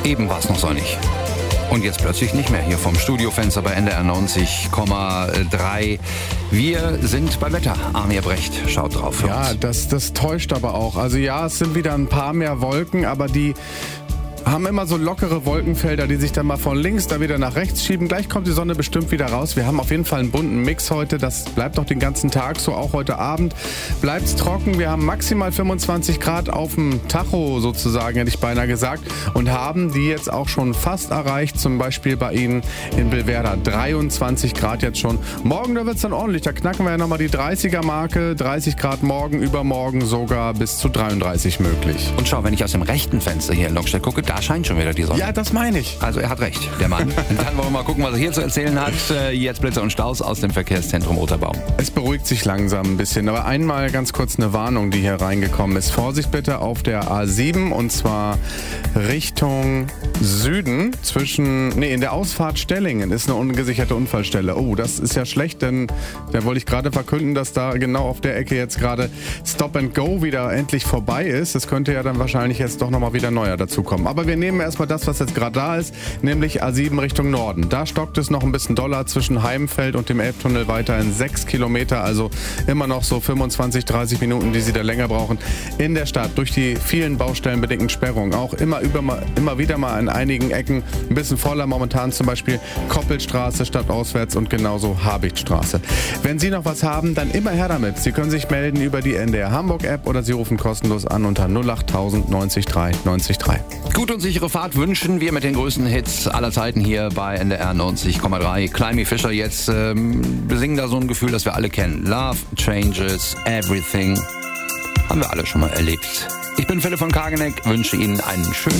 Eben war es noch sonnig. Und jetzt plötzlich nicht mehr hier vom Studiofenster bei NDR 90,3. Wir sind bei Wetter. Armin Brecht schaut drauf für uns. Ja, das täuscht aber auch. Also ja, es sind wieder ein paar mehr Wolken, aber die haben immer so lockere Wolkenfelder, die sich dann mal von links da wieder nach rechts schieben. Gleich kommt die Sonne bestimmt wieder raus. Wir haben auf jeden Fall einen bunten Mix heute. Das bleibt auch den ganzen Tag so, auch heute Abend. Bleibt's trocken. Wir haben maximal 25 Grad auf dem Tacho sozusagen, hätte ich beinahe gesagt. Und haben die jetzt auch schon fast erreicht. Zum Beispiel bei Ihnen in Billwerder. 23 Grad jetzt schon. Morgen, da wird's dann ordentlich. Da knacken wir ja nochmal die 30er-Marke. 30 Grad morgen, übermorgen sogar bis zu 33 möglich. Und schau, wenn ich aus dem rechten Fenster hier in Lockstedt gucke, da scheint schon wieder die Sonne. Ja, das meine ich. Also er hat recht, der Mann. Dann wollen wir mal gucken, was er hier zu erzählen hat. Jetzt Blitzer und Staus aus dem Verkehrszentrum Roterbaum. Es beruhigt sich langsam ein bisschen, aber einmal ganz kurz eine Warnung, die hier reingekommen ist. Vorsicht bitte auf der A7 und zwar Richtung Süden in der Ausfahrt Stellingen ist eine ungesicherte Unfallstelle. Oh, das ist ja schlecht, denn da wollte ich gerade verkünden, dass da genau auf der Ecke jetzt gerade Stop and Go wieder endlich vorbei ist. Das könnte ja dann wahrscheinlich jetzt doch nochmal wieder neuer dazukommen. Aber wir nehmen erstmal das, was jetzt gerade da ist, nämlich A7 Richtung Norden. Da stockt es noch ein bisschen doller zwischen Heimfeld und dem Elbtunnel weiterhin 6 Kilometer, also immer noch so 25, 30 Minuten, die Sie da länger brauchen. In der Stadt durch die vielen baustellenbedingten Sperrungen. Auch immer wieder mal an einigen Ecken ein bisschen voller. Momentan zum Beispiel Koppelstraße stadtauswärts und genauso Habichtstraße. Wenn Sie noch was haben, dann immer her damit. Sie können sich melden über die NDR Hamburg App oder Sie rufen kostenlos an unter 08000 90 3 90 3. Gut und sichere Fahrt wünschen wir mit den größten Hits aller Zeiten hier bei NDR 90,3. Climby Fisher jetzt besingen da so ein Gefühl, das wir alle kennen. Love changes everything. Haben wir alle schon mal erlebt. Ich bin Philipp von Kageneck, wünsche Ihnen einen schönen